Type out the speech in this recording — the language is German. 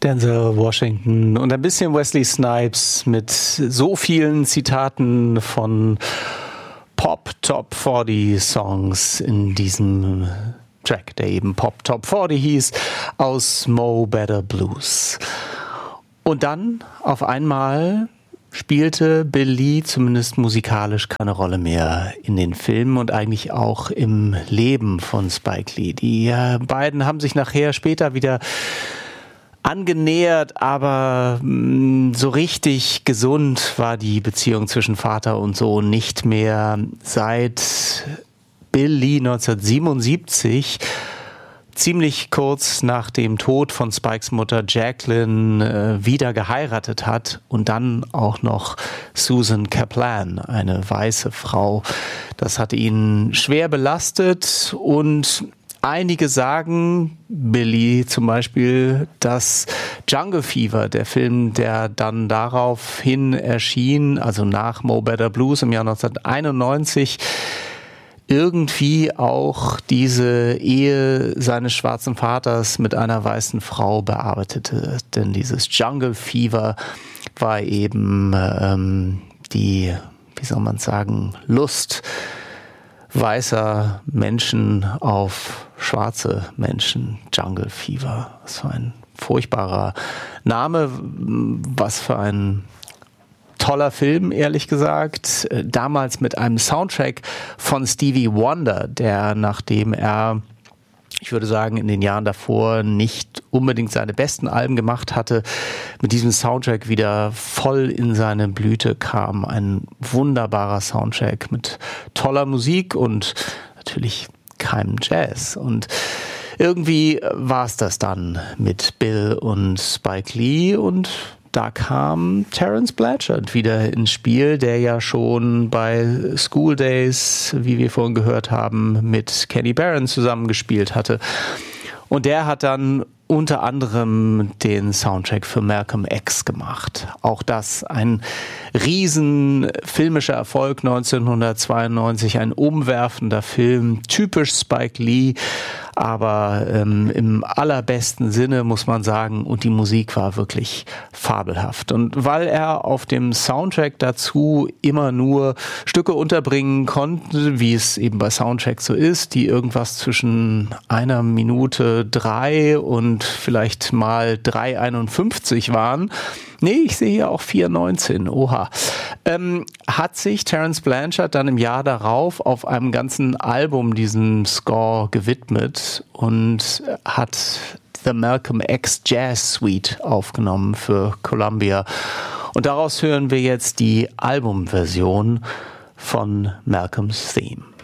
Denzel Washington und ein bisschen Wesley Snipes mit so vielen Zitaten von Pop Top 40 Songs in diesem Track, der eben Pop Top 40 hieß, aus Mo Better Blues. Und dann auf einmal spielte Bill Lee zumindest musikalisch keine Rolle mehr in den Filmen und eigentlich auch im Leben von Spike Lee. Die beiden haben sich nachher später wieder angenähert, aber so richtig gesund war die Beziehung zwischen Vater und Sohn nicht mehr, seit Bill Lee 1977 ziemlich kurz nach dem Tod von Spikes Mutter Jacqueline wieder geheiratet hat und dann auch noch Susan Kaplan, eine weiße Frau. Das hat ihn schwer belastet und einige sagen, Billy zum Beispiel, dass Jungle Fever, der Film, der dann daraufhin erschien, also nach Mo Better Blues im Jahr 1991, irgendwie auch diese Ehe seines schwarzen Vaters mit einer weißen Frau bearbeitete. Denn dieses Jungle Fever war eben die, wie soll man sagen, Lust weißer Menschen auf schwarze Menschen. Jungle Fever. Was für ein furchtbarer Name. Was für ein toller Film, ehrlich gesagt. Damals mit einem Soundtrack von Stevie Wonder, der, nachdem er, ich würde sagen, in den Jahren davor nicht unbedingt seine besten Alben gemacht hatte, mit diesem Soundtrack wieder voll in seine Blüte kam. Ein wunderbarer Soundtrack mit toller Musik und natürlich keinem Jazz. Und irgendwie war es das dann mit Bill und Spike Lee und da kam Terence Blanchard wieder ins Spiel, der ja schon bei School Days, wie wir vorhin gehört haben, mit Kenny Barron zusammengespielt hatte. Und der hat dann unter anderem den Soundtrack für Malcolm X gemacht. Auch das ein riesen filmischer Erfolg 1992, ein umwerfender Film, typisch Spike Lee, aber im allerbesten Sinne, muss man sagen, und die Musik war wirklich fabelhaft. Und weil er auf dem Soundtrack dazu immer nur Stücke unterbringen konnte, wie es eben bei Soundtracks so ist, die irgendwas zwischen 1 Minute 3 und vielleicht mal 3,51 waren. Nee, ich sehe hier auch 4,19. Oha. Hat sich Terence Blanchard dann im Jahr darauf auf einem ganzen Album diesem Score gewidmet und hat The Malcolm X Jazz Suite aufgenommen für Columbia. Und daraus hören wir jetzt die Albumversion von Malcolm's Theme.